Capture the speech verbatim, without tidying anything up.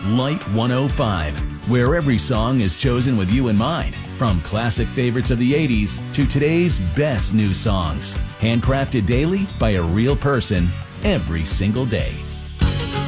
Light one oh five, where every song is chosen with you in mind, from classic favorites of the eighties to today's best new songs. Handcrafted daily by a real person every single day.